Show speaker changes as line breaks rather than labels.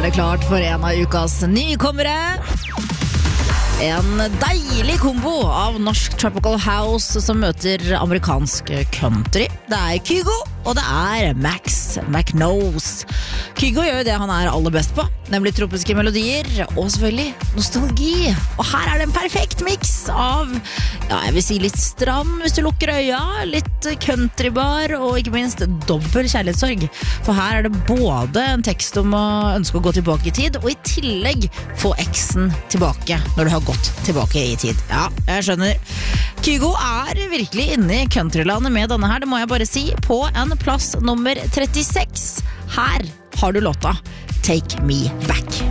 det klart for en av ukas nykommere. En deilig kombo av norsk tropical house som møter amerikansk country. Det er Kygo, og det er Max McKnowes. Kygo gjør jo det han er aller best på, nemlig tropiske melodier og selvfølgelig nostalgi. Og her er det en perfekt mix av, ja, jeg vil si litt stram hvis du lukker øya, litt countrybar og ikke minst dobbel kjærlighetssorg. For her er det både en tekst om å ønske å gå tilbake i tid, og i tillegg få eksen tilbake når du har gått tilbake i tid. Ja, jeg skjønner. Kygo er virkelig inne i countrylandet med denne her, det må jeg bare si, på en plass nummer 36. Her har du låta Take Me Back.